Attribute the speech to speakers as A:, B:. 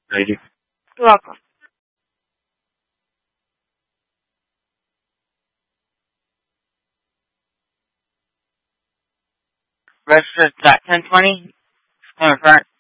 A: Thank you.
B: You're welcome. Register at 1020. Front.